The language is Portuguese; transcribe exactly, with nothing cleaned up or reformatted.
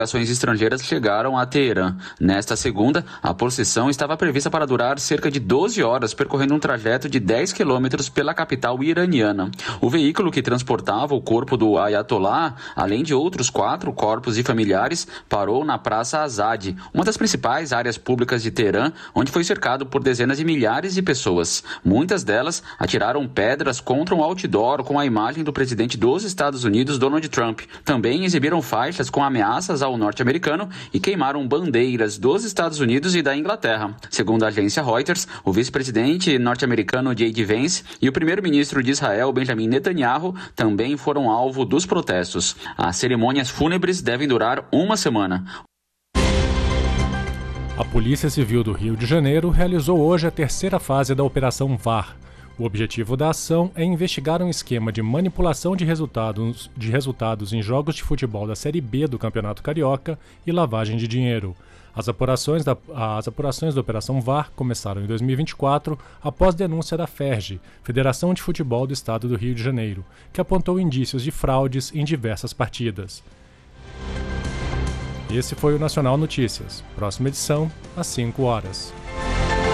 Delegações estrangeiras chegaram a Teherã. Nesta segunda, a procissão estava prevista para durar cerca de doze horas, percorrendo um trajeto de dez quilômetros pela capital iraniana. O veículo que transportava o corpo do Ayatollah, além de outros quatro corpos e familiares, parou na Praça Azad, uma das principais áreas públicas de Teherã, onde foi cercado por dezenas de milhares de pessoas. Muitas delas atiraram pedras contra um outdoor com a imagem do presidente dos Estados Unidos, Donald Trump. Também exibiram faixas com ameaças ao norte-americano e queimaram bandeiras dos Estados Unidos e da Inglaterra. Segundo a agência Reuters, o vice-presidente norte-americano J D Vance e o primeiro-ministro de Israel, Benjamin Netanyahu, também foram alvo dos protestos. As cerimônias fúnebres devem durar uma semana. A Polícia Civil do Rio de Janeiro realizou hoje a terceira fase da Operação V A R. O objetivo da ação é investigar um esquema de manipulação de resultados, de resultados em jogos de futebol da Série B do Campeonato Carioca e lavagem de dinheiro. As apurações da, as apurações da Operação V A R começaram em dois mil e vinte e quatro após denúncia da FERJ, Federação de Futebol do Estado do Rio de Janeiro, que apontou indícios de fraudes em diversas partidas. Esse foi o Nacional Notícias. Próxima edição, às cinco horas.